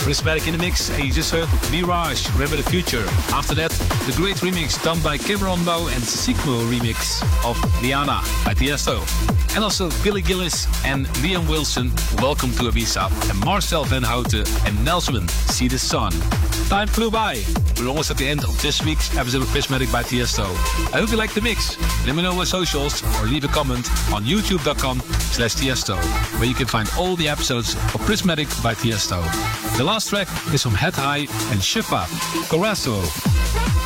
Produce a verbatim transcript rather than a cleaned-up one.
Prismatic in the mix, and you just heard Mirage, Remember the Future. After that, the great remix done by Cameron Moe and Sigmo remix of Liana by Tiesto. And also Billy Gillis and Liam Wilson, Welcome to Ibiza. And Marcel Van Houten and Nelson, See the Sun. Time flew by. We're almost at the end of this week's episode of Prismatic by Tiesto. I hope you liked the mix. Let me know on socials or leave a comment on youtube.com slash Tiesto, where you can find all the episodes of Prismatic by Tiesto. The last track is from Head High and Shifa, Corazzo.